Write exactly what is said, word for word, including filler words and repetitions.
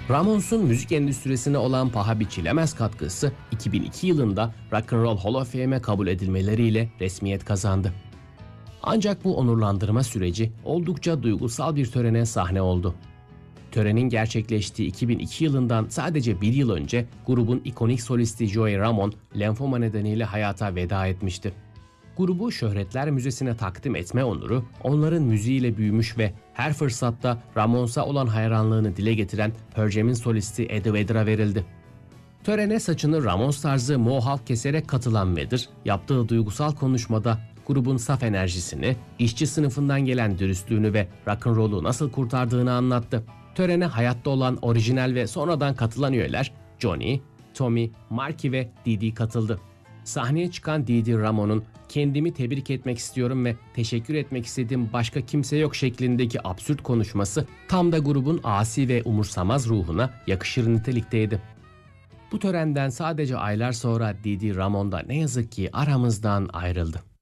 Ramones'un müzik endüstrisine olan paha biçilemez katkısı iki bin iki yılında Rock and Roll Hall of Fame'e kabul edilmeleriyle resmiyet kazandı. Ancak bu onurlandırma süreci oldukça duygusal bir törene sahne oldu. Törenin gerçekleştiği iki bin iki yılından sadece bir yıl önce grubun ikonik solisti Joey Ramone lenfoma nedeniyle hayata veda etmişti. Grubu Şöhretler Müzesi'ne takdim etme onuru, onların müziğiyle büyümüş ve her fırsatta Ramones'a olan hayranlığını dile getiren Pearl Jam'in solisti Eddie Vedder'a verildi. Törene saçını Ramones tarzı mohawk keserek katılan Vedder, yaptığı duygusal konuşmada grubun saf enerjisini, işçi sınıfından gelen dürüstlüğünü ve rock'n'roll'u nasıl kurtardığını anlattı. Törene hayatta olan orijinal ve sonradan katılan üyeler Johnny, Tommy, Marky ve Dee Dee katıldı. Sahneye çıkan Dee Dee Ramone'un "Kendimi tebrik etmek istiyorum ve teşekkür etmek istediğim başka kimse yok" şeklindeki absürt konuşması tam da grubun asi ve umursamaz ruhuna yakışır nitelikteydi. Bu törenden sadece aylar sonra Dee Dee Ramone da ne yazık ki aramızdan ayrıldı.